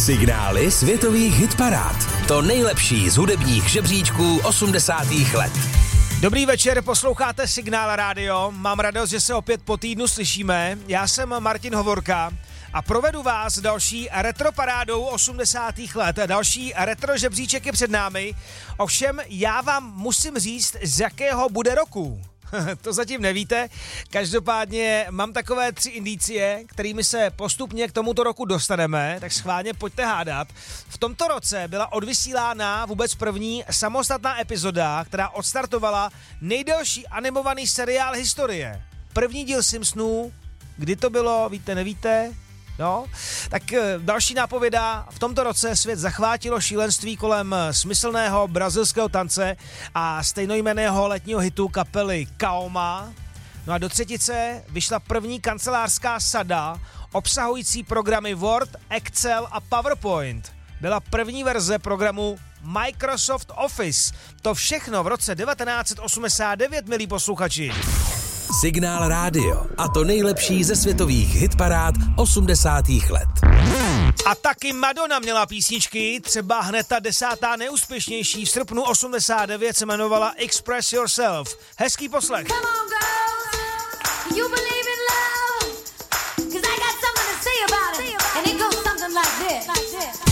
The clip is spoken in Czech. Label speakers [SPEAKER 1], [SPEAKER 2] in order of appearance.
[SPEAKER 1] Signály světových hitparád. To nejlepší z hudebních žebříčků 80. let.
[SPEAKER 2] Dobrý večer, posloucháte Signál Radio. Mám radost, že se opět po týdnu slyšíme. Já jsem Martin Hovorka a provedu vás další retroparádou 80. let. Další retro žebříček je před námi. Ovšem, já vám musím říct, z jakého bude roku. To zatím nevíte. Každopádně mám takové 3 indicie, kterými se postupně k tomuto roku dostaneme, tak schválně pojďte hádat. V tomto roce byla odvysílána vůbec první samostatná epizoda, která odstartovala nejdelší animovaný seriál historie. První díl Simpsonů, kdy to bylo, víte, nevíte? No, tak další nápověda. V tomto roce svět zachvátilo šílenství kolem smyslného brazilského tance a stejnojmenného letního hitu kapely Kaoma. No a do třetice vyšla první kancelářská sada obsahující programy Word, Excel a PowerPoint. Byla první verze programu Microsoft Office. To všechno v roce 1989, milí posluchači.
[SPEAKER 1] Signál Radio. A to nejlepší ze světových hitparád 80. let.
[SPEAKER 2] A taky Madonna měla písničky, třeba hned ta 10. neúspěšnější v srpnu 89 se jmenovala Express Yourself. Hezký poslech.
[SPEAKER 3] Come on, girls, you believe in love, 'cause I got something to say about it, and it goes something like this.